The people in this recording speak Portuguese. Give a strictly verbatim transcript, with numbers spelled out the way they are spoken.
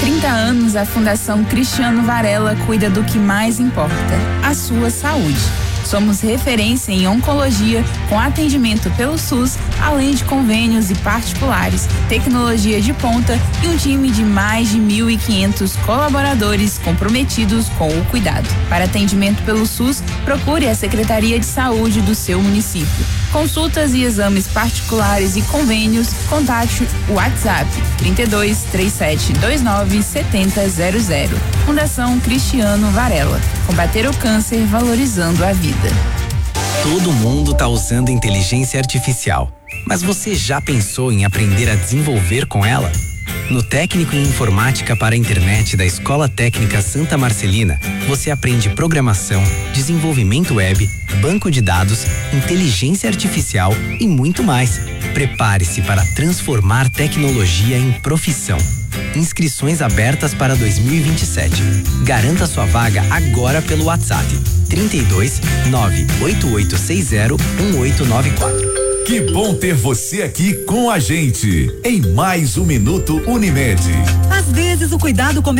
trinta anos, a Fundação Cristiano Varela cuida do que mais importa, a sua saúde. Somos referência em oncologia, com atendimento pelo SUS, além de convênios e particulares, tecnologia de ponta e um time de mais de mil e quinhentos colaboradores comprometidos com o cuidado. Para atendimento pelo SUS, procure a Secretaria de Saúde do seu município. Consultas e exames particulares e convênios, contate o WhatsApp trinta e dois, trinta e sete, vinte e nove, setenta zero zero. Fundação Cristiano Varela. Combater o câncer valorizando a vida. Todo mundo tá usando inteligência artificial, mas você já pensou em aprender a desenvolver com ela? No Técnico em Informática para a Internet da Escola Técnica Santa Marcelina, você aprende programação, desenvolvimento web, banco de dados, inteligência artificial e muito mais. Prepare-se para transformar tecnologia em profissão. Inscrições abertas para dois mil e vinte e sete. Garanta sua vaga agora pelo WhatsApp trinta e dois, nove oito oito seis zero, um oito nove quatro. Que bom ter você aqui com a gente em mais um Minuto Unimed. Às vezes o cuidado começa